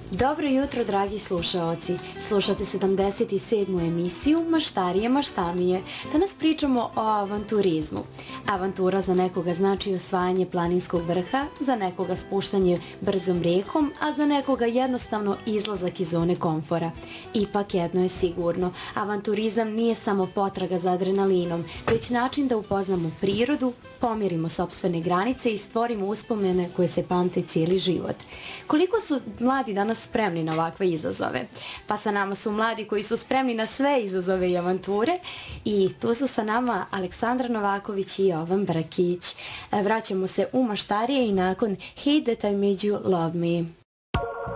Dobro jutro, dragi slušaoci. Slušate 77. emisiju Maštarije maštanije. Danas pričamo o avanturizmu. Avantura za nekoga znači osvajanje planinskog vrha, za nekoga spuštanje brzom rijekom, a za nekoga jednostavno izlazak iz zone komfora. Ipak jedno je sigurno, avanturizam nije samo potraga za adrenalinom, već način da upoznamo prirodu, pomjerimo sopstvene granice i stvorimo uspomene koje se pamte cijeli život. Koliko su mladi danas spremni na ovakve izazove? Pa sa nama su mladi koji su spremni na sve izazove i avanture i tu su sa nama Aleksandra Novaković i Jovan Brkić. Vraćamo se u Maštarije i nakon Hate That I Made You Love Me.